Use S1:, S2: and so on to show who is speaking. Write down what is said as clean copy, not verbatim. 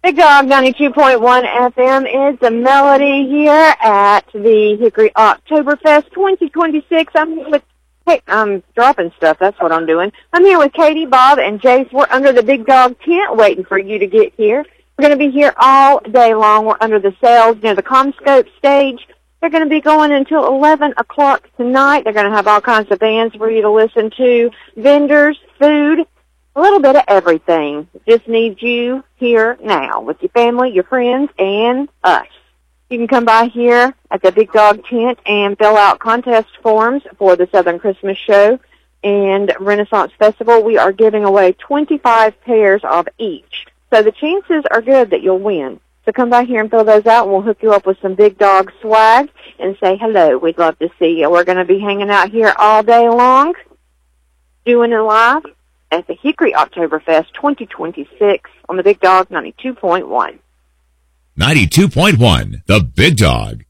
S1: Big Dog 92.1 FM is the melody here at the Hickory Oktoberfest 2026. I'm dropping stuff. That's what I'm doing. I'm here with Katie, Bob, and Jace. We're under the Big Dog tent waiting for you to get here. We're going to be here all day long. We're under the sails near the Comscope stage. They're going to be going until 11 o'clock tonight. They're going to have all kinds of bands for you to listen to, vendors, food, a little bit of everything. Just need you here now with your family, your friends, and us. You can come by here at the Big Dog tent and fill out contest forms for the Southern Christmas Show and Renaissance Festival. We are giving away 25 pairs of each. So the chances are good that you'll win. So come by here and fill those out, and we'll hook you up with some Big Dog swag and say hello. We'd love to see you. We're going to be hanging out here all day long, doing it live at the Hickory Oktoberfest 2026 on the Big Dog 92.1.
S2: 92.1, the Big Dog.